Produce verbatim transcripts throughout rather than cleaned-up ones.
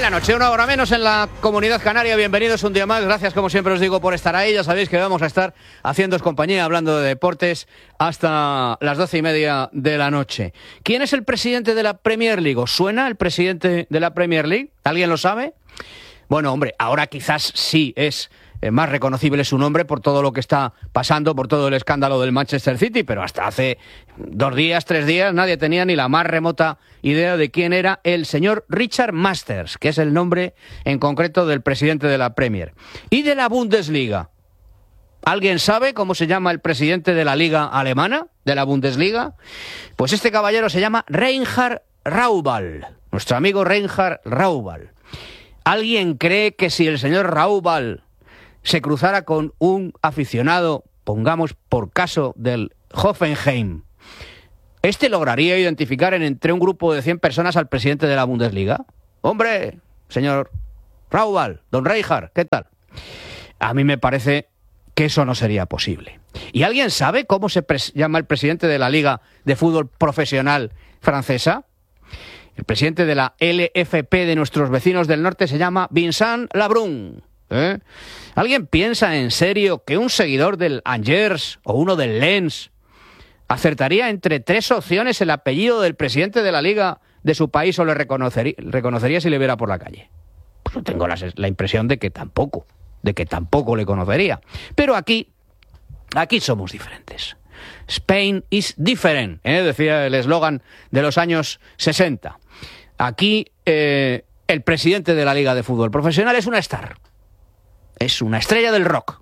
la noche, una hora menos en la Comunidad Canaria. Bienvenidos un día más. Gracias, como siempre os digo, por estar ahí. Ya sabéis que vamos a estar haciéndoos compañía, hablando de deportes, hasta las doce y media de la noche. ¿Quién es el presidente de la Premier League? ¿Os suena el presidente de la Premier League? ¿Alguien lo sabe? Bueno, hombre, ahora quizás sí es eh, más reconocible su nombre por todo lo que está pasando, por todo el escándalo del Manchester City, pero hasta hace dos días, tres días, nadie tenía ni la más remota idea de quién era el señor Richard Masters, que es el nombre en concreto del presidente de la Premier. Y de la Bundesliga. ¿Alguien sabe cómo se llama el presidente de la Liga Alemana, de la Bundesliga? Pues este caballero se llama Reinhard Raubal, nuestro amigo Reinhard Raubal. ¿Alguien cree que si el señor Raubal se cruzara con un aficionado, pongamos por caso del Hoffenheim, este lograría identificar en entre un grupo de cien personas al presidente de la Bundesliga? Hombre, señor Raubal, don Reinhard, ¿qué tal? A mí me parece que eso no sería posible. ¿Y alguien sabe cómo se llama el presidente de la Liga de Fútbol Profesional francesa? El presidente de la L F P de nuestros vecinos del norte se llama Vincent Labrun. ¿Eh? ¿Alguien piensa en serio que un seguidor del Angers o uno del Lens acertaría entre tres opciones el apellido del presidente de la liga de su país o le reconocería, reconocería si le viera por la calle? Pues yo tengo la, la impresión de que tampoco, de que tampoco le conocería. Pero aquí, aquí somos diferentes. Spain is different, ¿eh? Decía el eslogan de los años sesenta. Aquí eh, el presidente de la Liga de Fútbol Profesional es una star. Es una estrella del rock.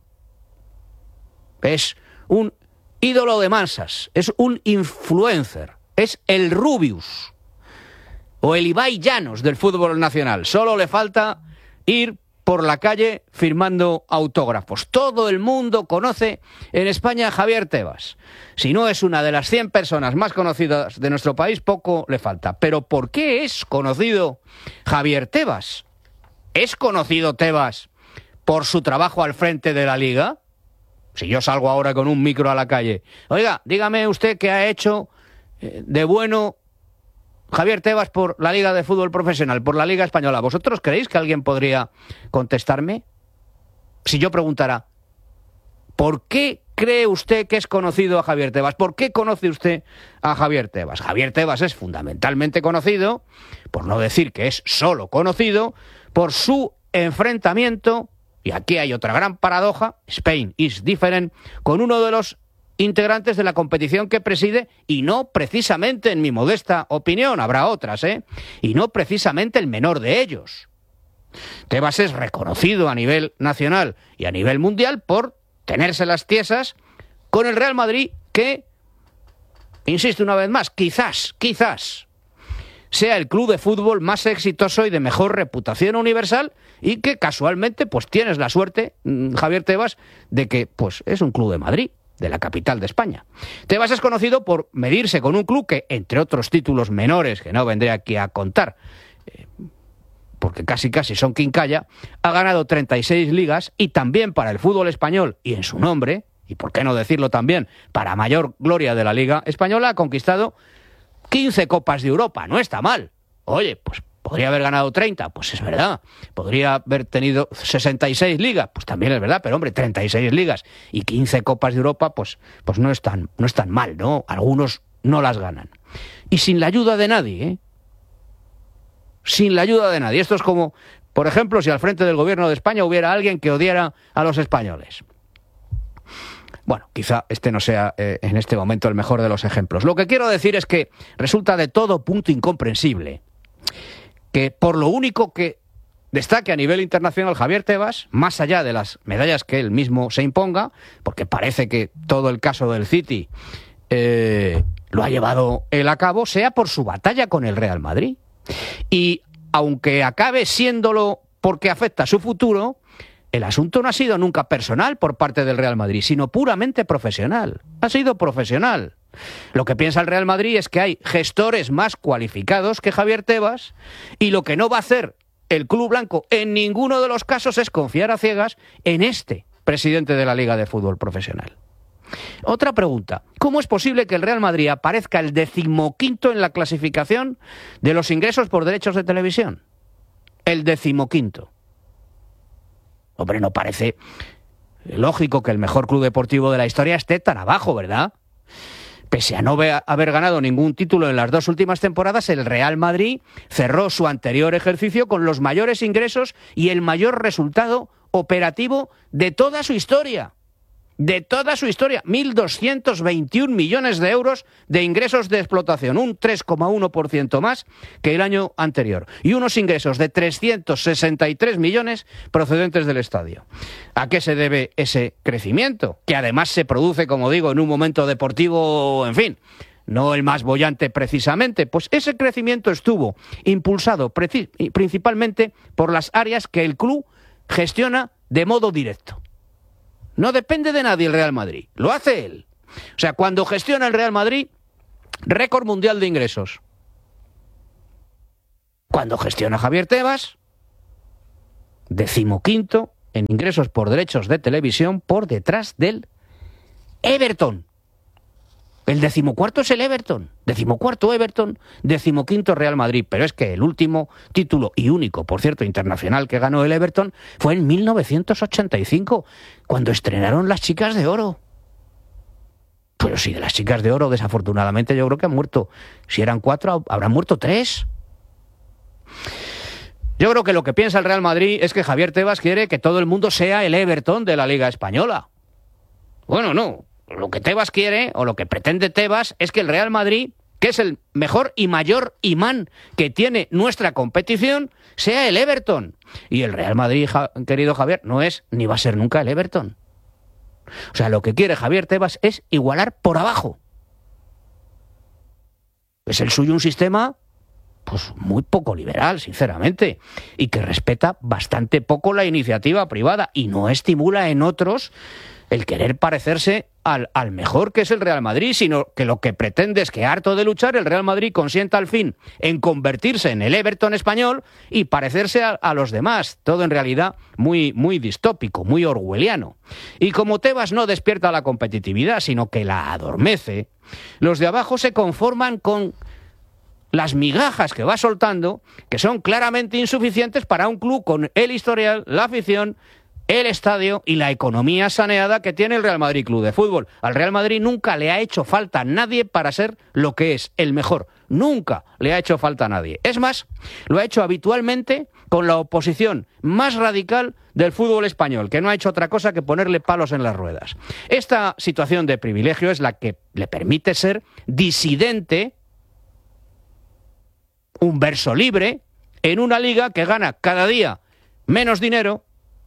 Es un ídolo de masas. Es un influencer. Es el Rubius. O el Ibai Llanos del fútbol nacional. Solo le falta ir por la calle firmando autógrafos. Todo el mundo conoce en España a Javier Tebas. Si no es una de las cien personas más conocidas de nuestro país, poco le falta. Pero ¿por qué es conocido Javier Tebas? ¿Es conocido Tebas por su trabajo al frente de la Liga? Si yo salgo ahora con un micro a la calle, oiga, dígame usted qué ha hecho eh, de bueno Javier Tebas por la Liga de Fútbol Profesional, por la Liga Española. ¿Vosotros creéis que alguien podría contestarme? Si yo preguntara, ¿por qué cree usted que es conocido a Javier Tebas? ¿Por qué conoce usted a Javier Tebas? Javier Tebas es fundamentalmente conocido, por no decir que es solo conocido, por su enfrentamiento, y aquí hay otra gran paradoja, Spain is different, con uno de los integrantes de la competición que preside, y no precisamente, en mi modesta opinión, habrá otras, ¿eh? Y no precisamente el menor de ellos. Tebas es reconocido a nivel nacional y a nivel mundial por tenerse las tiesas con el Real Madrid, que, insisto una vez más, quizás, quizás sea el club de fútbol más exitoso y de mejor reputación universal, y que casualmente pues tienes la suerte, Javier Tebas, de que pues es un club de Madrid, de la capital de España. Tebas es conocido por medirse con un club que, entre otros títulos menores, que no vendré aquí a contar, eh, porque casi casi son quincalla, ha ganado treinta y seis ligas, y también para el fútbol español, y en su nombre, y por qué no decirlo también, para mayor gloria de la Liga Española, ha conquistado quince Copas de Europa. No está mal. Oye, pues podría haber ganado treinta, pues es verdad. Podría haber tenido sesenta y seis ligas, pues también es verdad, pero hombre, treinta y seis ligas y quince Copas de Europa, pues, pues no es tan, no es tan mal, ¿no? Algunos no las ganan. Y sin la ayuda de nadie, ¿eh? Sin la ayuda de nadie. Esto es como, por ejemplo, si al frente del gobierno de España hubiera alguien que odiara a los españoles. Bueno, quizá este no sea eh, en este momento el mejor de los ejemplos. Lo que quiero decir es que resulta de todo punto incomprensible que por lo único que destaque a nivel internacional Javier Tebas, más allá de las medallas que él mismo se imponga, porque parece que todo el caso del City eh, lo ha llevado él a cabo, sea por su batalla con el Real Madrid. Y aunque acabe siéndolo porque afecta a su futuro, el asunto no ha sido nunca personal por parte del Real Madrid, sino puramente profesional. Ha sido profesional. Lo que piensa el Real Madrid es que hay gestores más cualificados que Javier Tebas, y lo que no va a hacer el club blanco en ninguno de los casos es confiar a ciegas en este presidente de la Liga de Fútbol Profesional. Otra pregunta: ¿cómo es posible que el Real Madrid aparezca el decimoquinto en la clasificación de los ingresos por derechos de televisión? el decimoquinto. Hombre, no parece lógico que el mejor club deportivo de la historia esté tan abajo, ¿verdad? Pese a no haber ganado ningún título en las dos últimas temporadas, el Real Madrid cerró su anterior ejercicio con los mayores ingresos y el mayor resultado operativo de toda su historia. De toda su historia, mil doscientos veintiún millones de euros de ingresos de explotación, un tres coma uno por ciento más que el año anterior, y unos ingresos de trescientos sesenta y tres millones procedentes del estadio. ¿A qué se debe ese crecimiento? Que además se produce, como digo, en un momento deportivo, en fin, no el más boyante precisamente. Pues ese crecimiento estuvo impulsado principalmente por las áreas que el club gestiona de modo directo. No depende de nadie el Real Madrid, lo hace él. O sea, cuando gestiona el Real Madrid, récord mundial de ingresos. Cuando gestiona Javier Tebas, decimoquinto en ingresos por derechos de televisión, por detrás del Everton. El decimocuarto es el Everton, decimocuarto Everton, decimoquinto Real Madrid. Pero es que el último título y único, por cierto, internacional que ganó el Everton fue en mil novecientos ochenta y cinco, cuando estrenaron las Chicas de Oro. Pero si de las Chicas de Oro, desafortunadamente, yo creo que han muerto, si eran cuatro, habrán muerto tres. Yo creo que lo que piensa el Real Madrid es que Javier Tebas quiere que todo el mundo sea el Everton de la Liga Española. Bueno, no. Lo que Tebas quiere, o lo que pretende Tebas, es que el Real Madrid, que es el mejor y mayor imán que tiene nuestra competición, sea el Everton. Y el Real Madrid, ja, querido Javier, no es ni va a ser nunca el Everton. O sea, lo que quiere Javier Tebas es igualar por abajo. Es el suyo un sistema, pues muy poco liberal, sinceramente, y que respeta bastante poco la iniciativa privada y no estimula en otros el querer parecerse al, al mejor, que es el Real Madrid, sino que lo que pretende es que, harto de luchar, el Real Madrid consienta al fin en convertirse en el Everton español y parecerse a, a los demás. Todo en realidad muy, muy distópico, muy orwelliano. Y como Tebas no despierta la competitividad, sino que la adormece, los de abajo se conforman con las migajas que va soltando, que son claramente insuficientes para un club con el historial, la afición, el estadio y la economía saneada que tiene el Real Madrid Club de Fútbol. Al Real Madrid nunca le ha hecho falta a nadie para ser lo que es, el mejor. Nunca le ha hecho falta a nadie. Es más, lo ha hecho habitualmente con la oposición más radical del fútbol español, que no ha hecho otra cosa que ponerle palos en las ruedas. Esta situación de privilegio es la que le permite ser disidente, un verso libre, en una liga que gana cada día menos dinero,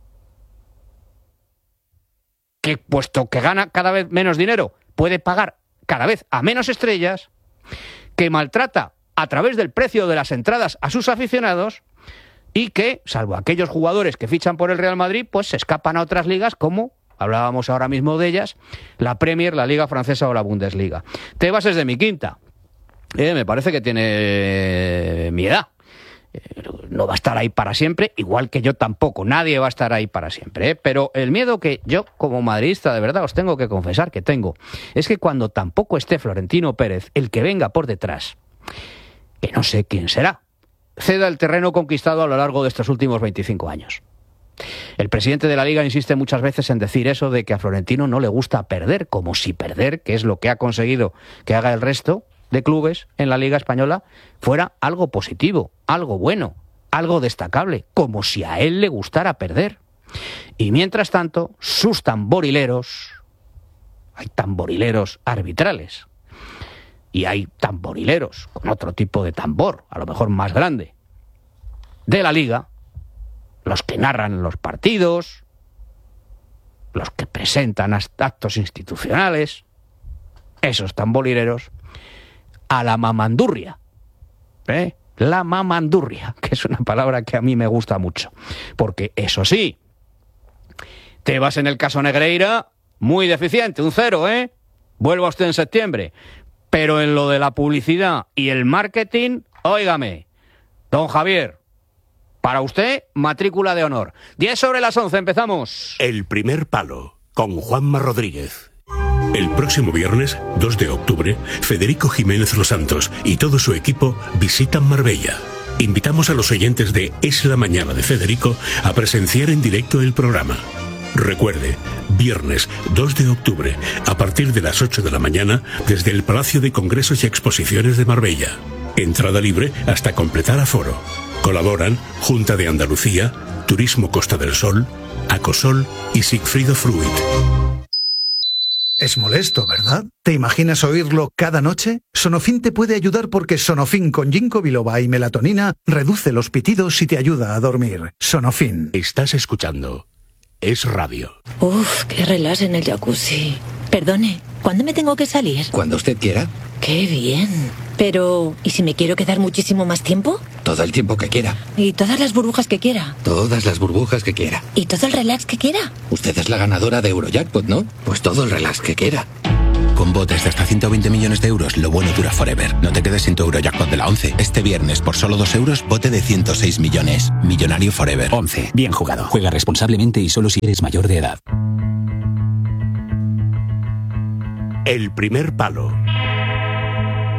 que puesto que gana cada vez menos dinero, puede pagar cada vez a menos estrellas, que maltrata a través del precio de las entradas a sus aficionados y que, salvo aquellos jugadores que fichan por el Real Madrid, pues se escapan a otras ligas como, hablábamos ahora mismo de ellas, la Premier, la Liga Francesa o la Bundesliga. Tebas es de mi quinta. Eh, me parece que tiene mi edad. No va a estar ahí para siempre, igual que yo tampoco. Nadie va a estar ahí para siempre, ¿eh? Pero el miedo que yo, como madridista, de verdad os tengo que confesar que tengo, es que cuando tampoco esté Florentino Pérez, el que venga por detrás, que no sé quién será, ceda el terreno conquistado a lo largo de estos últimos veinticinco años. El presidente de la Liga insiste muchas veces en decir eso de que a Florentino no le gusta perder, como si perder, que es lo que ha conseguido que haga el resto de clubes en la Liga Española, fuera algo positivo, algo bueno, algo destacable, como si a él le gustara perder. Y mientras tanto, sus tamborileros, hay tamborileros arbitrales, y hay tamborileros con otro tipo de tambor, a lo mejor más grande, de la Liga, los que narran los partidos, los que presentan actos institucionales, esos tamborileros, a la mamandurria, ¿eh? La mamandurria, que es una palabra que a mí me gusta mucho, porque eso sí, Tebas en el caso Negreira, muy deficiente, un cero, ¿eh? Vuelva usted en septiembre, pero en lo de la publicidad y el marketing, óigame, don Javier, para usted, matrícula de honor. diez sobre las once, empezamos. El primer palo, con Juanma Rodríguez. El próximo viernes, dos de octubre, Federico Jiménez Los Santos y todo su equipo visitan Marbella. invitamos a los oyentes de Es la Mañana de Federico a presenciar en directo el programa. Recuerde, viernes dos de octubre, a partir de las ocho de la mañana, desde el Palacio de Congresos y Exposiciones de Marbella. Entrada libre hasta completar aforo. Colaboran Junta de Andalucía, Turismo Costa del Sol, Acosol y Sigfrido Fruit. Es molesto, ¿verdad? ¿Te imaginas oírlo cada noche? Sonofin te puede ayudar porque Sonofin con ginkgo biloba y melatonina reduce los pitidos y te ayuda a dormir. Sonofin. Estás escuchando Es Radio. Uf, qué relax en el jacuzzi. Perdone, ¿cuándo me tengo que salir? Cuando usted quiera. ¡Qué bien! Pero, ¿y si me quiero quedar muchísimo más tiempo? Todo el tiempo que quiera. ¿Y todas las burbujas que quiera? Todas las burbujas que quiera. ¿Y todo el relax que quiera? Usted es la ganadora de Eurojackpot, ¿no? Pues todo el relax que quiera. Con botes de hasta ciento veinte millones de euros, lo bueno dura forever. No te quedes sin tu Eurojackpot de la once. Este viernes, por solo dos euros, bote de ciento seis millones. Millonario forever. once. Bien jugado. Juega responsablemente y solo si eres mayor de edad. El primer palo.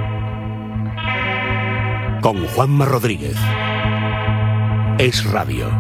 Con Juanma Rodríguez. Es Radio.